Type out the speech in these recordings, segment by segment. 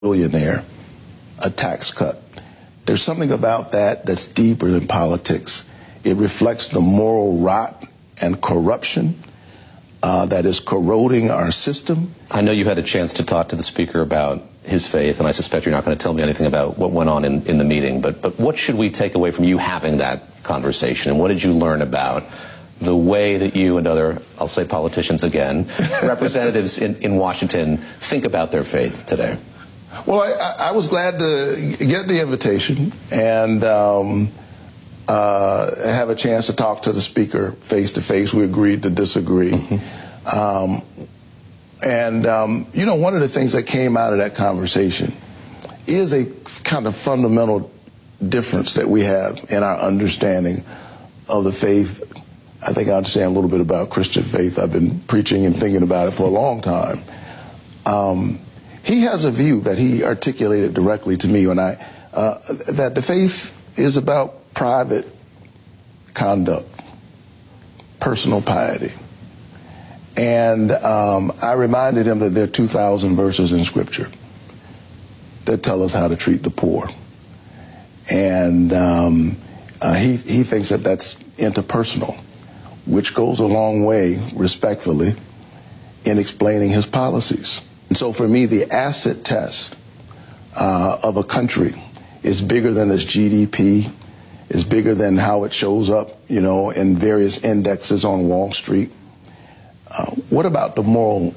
billionaire a tax cut. There's something about that that's deeper than politics. It reflects the moral rot and corruption that is corroding our system. I know you had a chance to talk to the speaker about his faith, and I suspect you're not going to tell me anything about what went on in the meeting, but what should we take away from you having that conversation, and what did you learn about the way that you and other, I'll say politicians again, representatives in Washington think about their faith today? Well, I was glad to get the invitation and have a chance to talk to the speaker face to face. We agreed to disagree. Mm-hmm. You know, one of the things that came out of that conversation is a kind of fundamental difference that we have in our understanding of the faith. I think I understand a little bit about Christian faith. I've been preaching and thinking about it for a long time. He has a view that he articulated directly to me when that the faith is about private conduct, personal piety. And I reminded him that there are 2,000 verses in Scripture that tell us how to treat the poor. And he thinks that that's interpersonal, which goes a long way, respectfully, in explaining his policies. And so for me, the acid test of a country is bigger than its GDP, is bigger than how it shows up, you know, in various indexes on Wall Street. What about the moral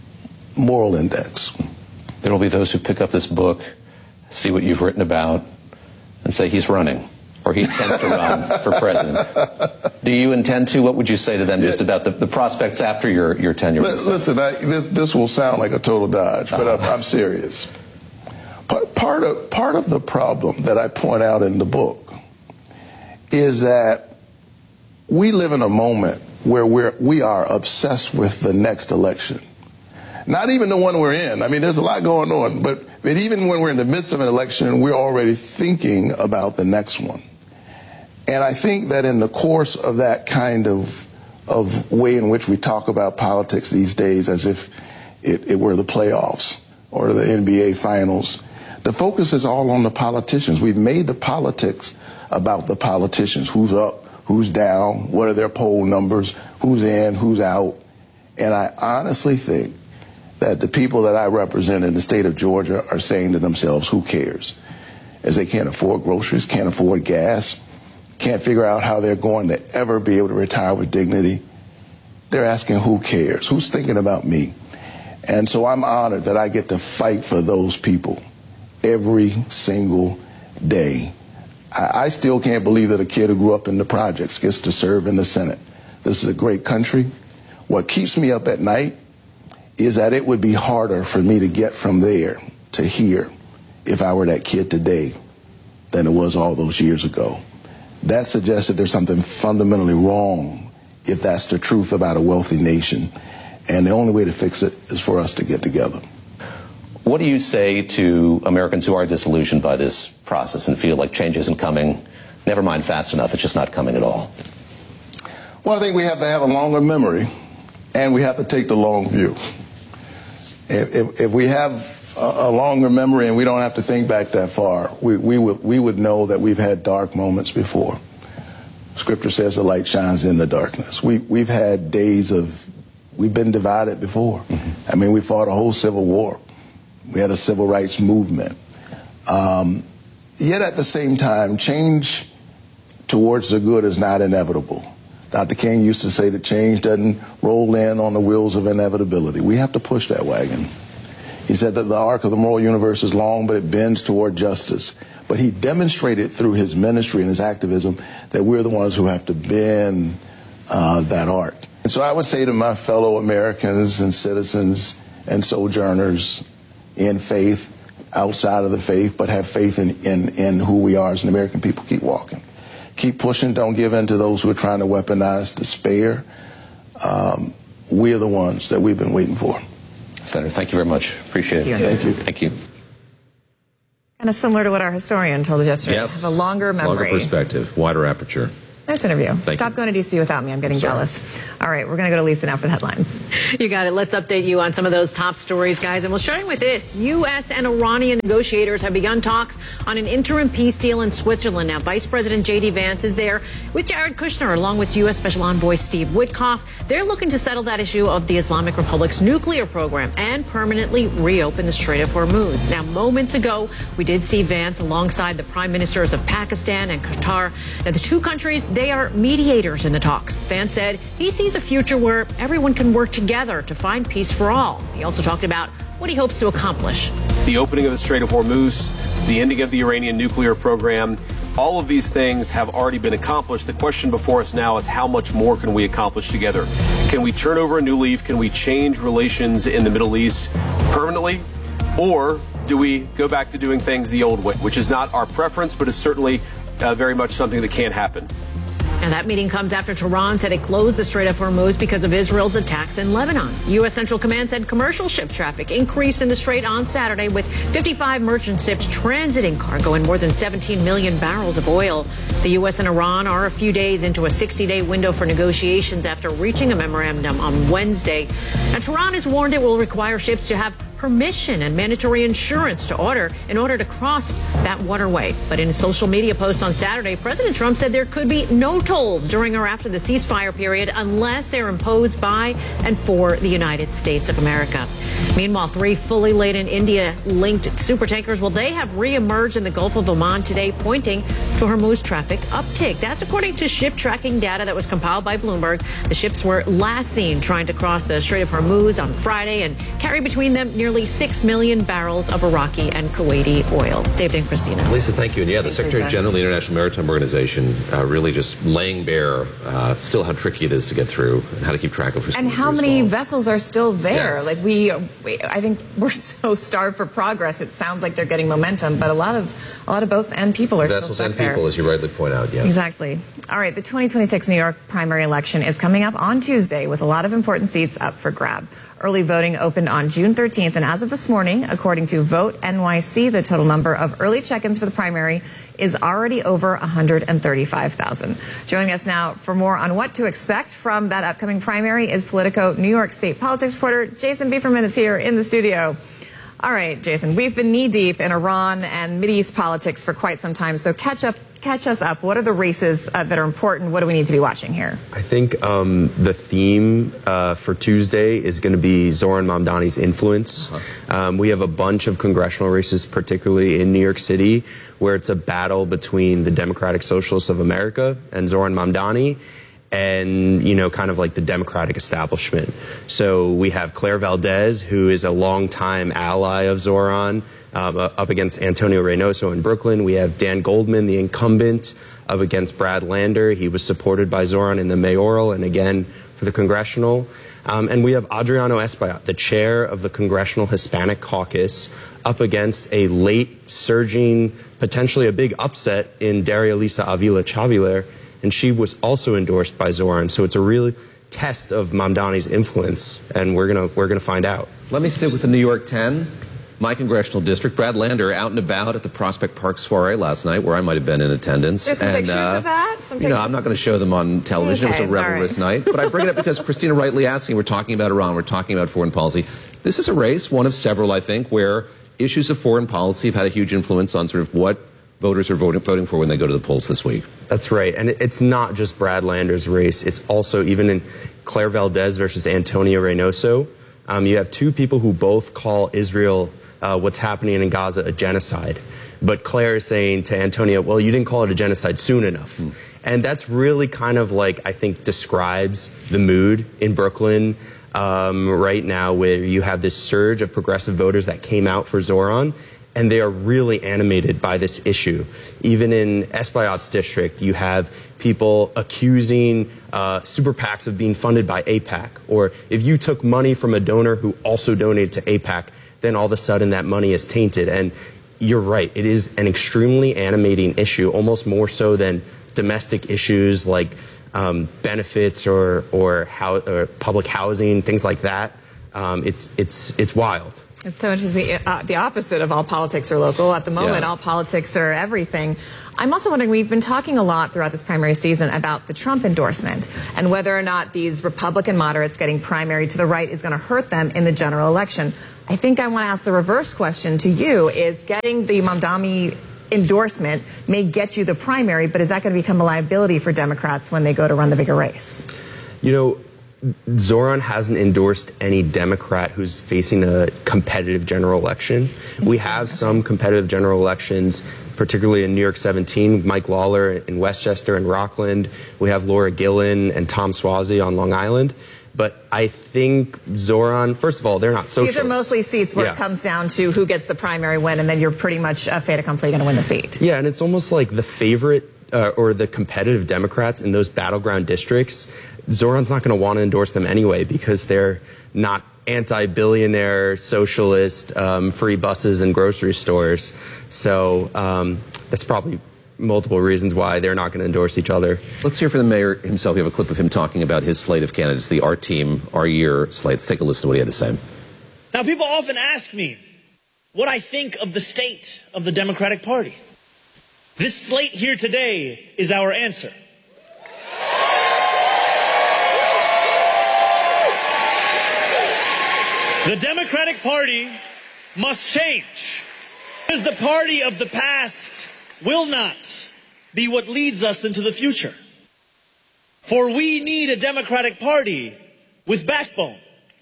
index? There will be those who pick up this book, see what you've written about, and say he's running, or he intends to run for president. Do you intend to? What would you say to them just about the prospects after your tenure? Listen, this will sound like a total dodge, but I'm serious. Part of the problem that I point out in the book is that we live in a moment where we are obsessed with the next election. Not even the one we're in. I mean, there's a lot going on, but even when we're in the midst of an election, we're already thinking about the next one. And I think that in the course of that kind of way in which we talk about politics these days as if it were the playoffs or the NBA finals, the focus is all on the politicians. We've made the politics about the politicians. Who's up, who's down, what are their poll numbers, who's in, who's out. And I honestly think that the people that I represent in the state of Georgia are saying to themselves, who cares? As they can't afford groceries, can't afford gas, can't figure out how they're going to ever be able to retire with dignity. They're asking, who cares? Who's thinking about me? And so I'm honored that I get to fight for those people every single day. I still can't believe that a kid who grew up in the projects gets to serve in the Senate. This is a great country. What keeps me up at night is that it would be harder for me to get from there to here if I were that kid today than it was all those years ago. That suggests that there's something fundamentally wrong if that's the truth about a wealthy nation. And the only way to fix it is for us to get together. What do you say to Americans who are disillusioned by this process and feel like change isn't coming, never mind fast enough, it's just not coming at all? Well, I think we have to have a longer memory, and we have to take the long view. If we have a longer memory and we don't have to think back that far, we would know that we've had dark moments before. Scripture says the light shines in the darkness. We've had days we've been divided before. Mm-hmm. I mean, we fought a whole civil war. We had a civil rights movement. Yet at the same time, change towards the good is not inevitable. Dr. King used to say that change doesn't roll in on the wheels of inevitability. We have to push that wagon. He said that the arc of the moral universe is long, but it bends toward justice. But he demonstrated through his ministry and his activism that we're the ones who have to bend that arc. And so I would say to my fellow Americans and citizens and sojourners in faith, outside of the faith, but have faith in who we are as an American people, keep walking. Keep pushing. Don't give in to those who are trying to weaponize despair. We are the ones that we've been waiting for. Senator, thank you very much. Appreciate it. Thank you. Thank you. Kind of similar to what our historian told us yesterday. Yes. Have a longer memory. Longer perspective, wider aperture. Nice interview. Stop going to D.C. without me. I'm getting jealous. All right, we're going to go to Lisa now for the headlines. You got it. Let's update you on some of those top stories, guys. And we're starting with this. U.S. and Iranian negotiators have begun talks on an interim peace deal in Switzerland. Now, Vice President J.D. Vance is there with Jared Kushner, along with U.S. Special Envoy Steve Witkoff. They're looking to settle that issue of the Islamic Republic's nuclear program and permanently reopen the Strait of Hormuz. Now, moments ago, we did see Vance alongside the prime ministers of Pakistan and Qatar. Now, the two countries, they are mediators in the talks. Vance said he sees a future where everyone can work together to find peace for all. He also talked about what he hopes to accomplish. The opening of the Strait of Hormuz, the ending of the Iranian nuclear program, all of these things have already been accomplished. The question before us now is how much more can we accomplish together? Can we turn over a new leaf? Can we change relations in the Middle East permanently? Or do we go back to doing things the old way, which is not our preference, but is certainly very much something that can happen. And that meeting comes after Tehran said it closed the Strait of Hormuz because of Israel's attacks in Lebanon. U.S. Central Command said commercial ship traffic increased in the Strait on Saturday with 55 merchant ships transiting cargo and more than 17 million barrels of oil. The U.S. and Iran are a few days into a 60-day window for negotiations after reaching a memorandum on Wednesday. And Tehran has warned it will require ships to have permission and mandatory insurance in order to cross that waterway. But in a social media post on Saturday, President Trump said there could be no tolls during or after the ceasefire period unless they're imposed by and for the United States of America. Meanwhile, 3 fully laden India-linked supertankers, well, they have reemerged in the Gulf of Oman today, pointing to Hormuz traffic uptick. That's according to ship tracking data that was compiled by Bloomberg. The ships were last seen trying to cross the Strait of Hormuz on Friday and carry between them nearly 6 million barrels of Iraqi and Kuwaiti oil. David and Christina. Lisa, thank you. And yeah, the Secretary General of the International Maritime Organization really just laying bare still how tricky it is to get through and how to keep track of. And how many vessels are still there? Yes. Like I think we're so starved for progress. It sounds like they're getting momentum, but a lot of boats and people are still stuck there. Vessels and people, as you rightly point out. Yes. Exactly. All right. The 2026 New York primary election is coming up on Tuesday with a lot of important seats up for grab. Early voting opened on June 13th, and as of this morning, according to Vote NYC, the total number of early check-ins for the primary is already over 135,000. Joining us now for more on what to expect from that upcoming primary is Politico New York State politics reporter Jason Bieferman is here in the studio. All right, Jason, we've been knee-deep in Iran and Mideast politics for quite some time, so catch us up. What are the races that are important? What do we need to be watching here? I think the theme for Tuesday is going to be Zoran Mamdani's influence. We have a bunch of congressional races, particularly in New York City, where it's a battle between the Democratic Socialists of America and Zoran Mamdani, and, you know, kind of like the Democratic establishment. So we have Claire Valdez, who is a longtime ally of Zoran, up against Antonio Reynoso in Brooklyn. We have Dan Goldman, the incumbent, up against Brad Lander. He was supported by Zoran in the mayoral and again for the congressional. And we have Adriano Espaillat, the chair of the Congressional Hispanic Caucus, up against a late surging, potentially a big upset in Daria Lisa Avila Chaviler, and she was also endorsed by Zoran. So it's a real test of Mamdani's influence, and we're gonna find out. Let me stick with the New York 10. My congressional district, Brad Lander, out and about at the Prospect Park soiree last night, where I might have been in attendance. There's some pictures of that? You know, I'm not going to show them on television. Okay, it was a revelrous night. But I bring it up because Christina rightly asking, we're talking about Iran, we're talking about foreign policy. This is a race, one of several, I think, where issues of foreign policy have had a huge influence on sort of what voters are voting for when they go to the polls this week. That's right. And it's not just Brad Lander's race. It's also even in Claire Valdez versus Antonio Reynoso. You have two people who both call Israel what's happening in Gaza a genocide. But Claire is saying to Antonio, well, you didn't call it a genocide soon enough. And that's really kind of like, I think, describes the mood in Brooklyn right now, where you have this surge of progressive voters that came out for Zoran, and they are really animated by this issue. Even in Espaillat's district, you have people accusing super PACs of being funded by AIPAC. Or if you took money from a donor who also donated to AIPAC, then all of a sudden that money is tainted. And you're right, it is an extremely animating issue, almost more so than domestic issues like benefits or public housing, things like that. It's wild. It's so interesting. The opposite of all politics are local. At the moment, all politics are everything. I'm also wondering, we've been talking a lot throughout this primary season about the Trump endorsement and whether or not these Republican moderates getting primary to the right is going to hurt them in the general election. I think I want to ask the reverse question to you, is getting the Mamdani endorsement may get you the primary, but is that going to become a liability for Democrats when they go to run the bigger race? You know, Zoran hasn't endorsed any Democrat who's facing a competitive general election. We have some competitive general elections, particularly in New York 17, Mike Lawler in Westchester and Rockland. We have Laura Gillen and Tom Suozzi on Long Island. But I think Zoran, first of all, they're not socialists. These are mostly seats where it comes down to who gets the primary win, and then you're pretty much fait accompli going to win the seat. Yeah, and it's almost like the favorite or the competitive Democrats in those battleground districts, Zoran's not going to want to endorse them anyway because they're not anti-billionaire, socialist, free buses and grocery stores. So that's probably multiple reasons why they're not going to endorse each other. Let's hear from the mayor himself. We have a clip of him talking about his slate of candidates, the Our Team, Our Year slate. Let's take a listen to what he had to say. Now, people often ask me what I think of the state of the Democratic Party. This slate here today is our answer. The Democratic Party must change, because the party of the past will not be what leads us into the future. For we need a Democratic Party with backbone.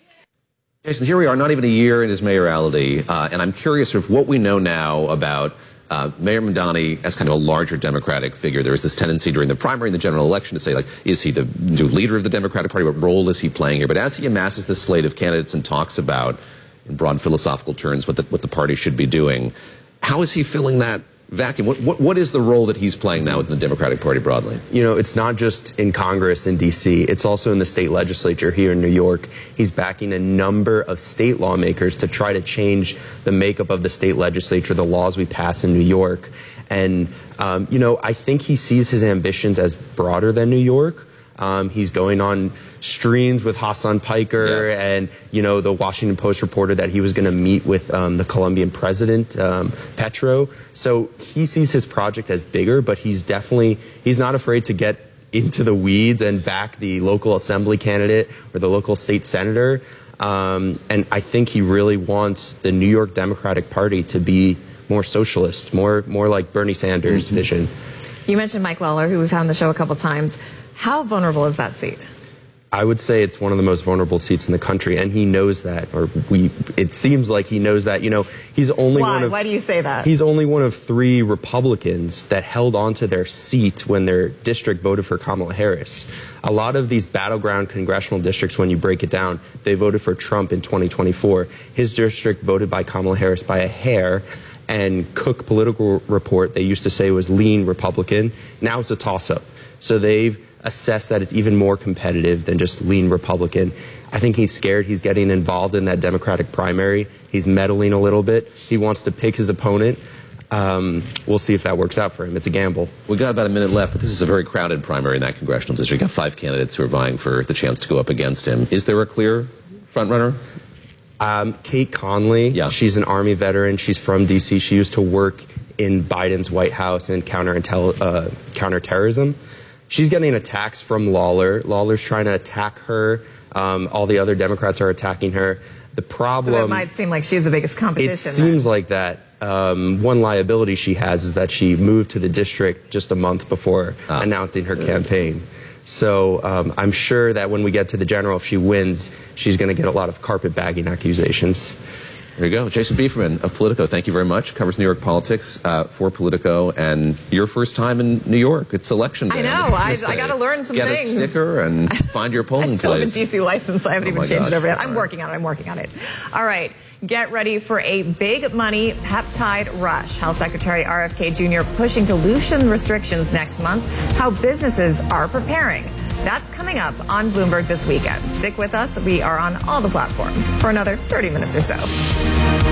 Jason, here we are, not even a year in his mayoralty, and I'm curious of what we know now about Mayor Mamdani as kind of a larger Democratic figure. There was this tendency during the primary and the general election to say, like, is he the new leader of the Democratic Party? What role is he playing here? But as he amasses this slate of candidates and talks about, in broad philosophical terms, what the party should be doing, how is he filling that vacuum? What is the role that he's playing now within the Democratic Party broadly? You know, it's not just in Congress in D.C. It's also in the state legislature here in New York. He's backing a number of state lawmakers to try to change the makeup of the state legislature, the laws we pass in New York. And, you know, I think he sees his ambitions as broader than New York. He's going on streams with Hassan Piker and, you know, the Washington Post reported that he was going to meet with the Colombian president, Petro. So he sees his project as bigger, but he's not afraid to get into the weeds and back the local assembly candidate or the local state senator. And I think he really wants the New York Democratic Party to be more socialist, more like Bernie Sanders' vision. You mentioned Mike Lawler, who we've had on the show a couple times. How vulnerable is that seat? I would say it's one of the most vulnerable seats in the country, and he knows that, it seems like he knows that. You know, he's only Why do you say that? He's only one of 3 Republicans that held onto their seat when their district voted for Kamala Harris. A lot of these battleground congressional districts, when you break it down, they voted for Trump in 2024. His district voted by Kamala Harris by a hair. And Cook Political Report, they used to say was lean Republican. Now it's a toss-up. So they've assessed that it's even more competitive than just lean Republican. I think he's scared. He's getting involved in that Democratic primary. He's meddling a little bit. He wants to pick his opponent. We'll see if that works out for him. It's a gamble. We got about a minute left, but this is a very crowded primary in that congressional district. You've got 5 candidates who are vying for the chance to go up against him. Is there a clear front-runner? Kate Conley, she's an Army veteran. She's from D.C. She used to work in Biden's White House in counterterrorism. She's getting attacks from Lawler. Lawler's trying to attack her. All the other Democrats are attacking her. The problem... So it might seem like she's the biggest competition. It seems like that. One liability she has is that she moved to the district just a month before announcing her campaign. So I'm sure that when we get to the general, if she wins, she's going to get a lot of carpetbagging accusations. There you go. Jason Bieferman of Politico, thank you very much. Covers New York politics for Politico, and your first time in New York. It's election day. I know. I got to learn some things. Get a sticker and find your polling place. I still have a DC license. I haven't even changed it over yet. I'm working on it. All right. Get ready for a big money peptide rush. Health Secretary RFK Jr. pushing to loosen restrictions next month. How businesses are preparing. That's coming up on Bloomberg this weekend. Stick with us. We are on all the platforms for another 30 minutes or so.